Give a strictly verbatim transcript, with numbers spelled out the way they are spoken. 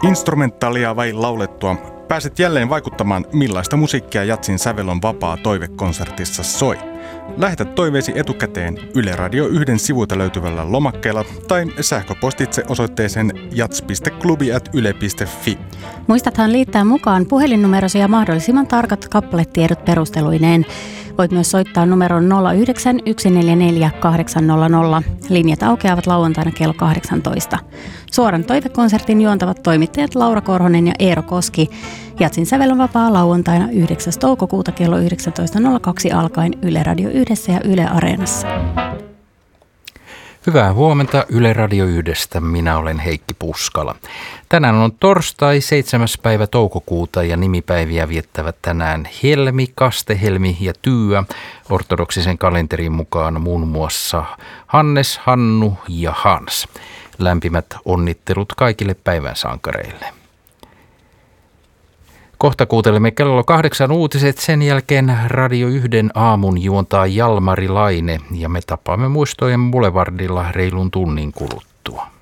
Instrumentaalia vai laulettua? Pääset jälleen vaikuttamaan, millaista musiikkia Jatsin sävelon vapaa toivekonsertissa soi. Lähetä toiveesi etukäteen Yle Radio yhden sivuilta löytyvällä lomakkeella tai sähköpostitse osoitteeseen jats piste klubi ät yle piste fi. Muistathan liittää mukaan puhelinnumerosi ja mahdollisimman tarkat kappaletiedot perusteluineen. Voit myös soittaa numeron nolla yhdeksän yksi neljä neljä kahdeksan nolla nolla. Linjat aukeavat lauantaina kello kahdeksantoista. Suoran toivekonsertin juontavat toimittajat Laura Korhonen ja Eero Koski. Jatsin sävelon vapaa lauantaina yhdeksäs toukokuuta kello yhdeksäntoista nolla kaksi alkaen Yle Radio yhdessä ja Yle Areenassa. Hyvää huomenta Yle Radio yhdestä. Minä olen Heikki Puskala. Tänään on torstai seitsemäs päivä toukokuuta ja nimipäiviä viettävät tänään Helmi, Kastehelmi ja Työ. Ortodoksisen kalenterin mukaan muun muassa Hannes, Hannu ja Hans. Lämpimät onnittelut kaikille päivän sankareille. Kohta kuuntelemme kello kahdeksan uutiset, sen jälkeen Radio yhden aamun juontaa Jalmari Laine ja me tapaamme Muistojen Boulevardilla reilun tunnin kuluttua.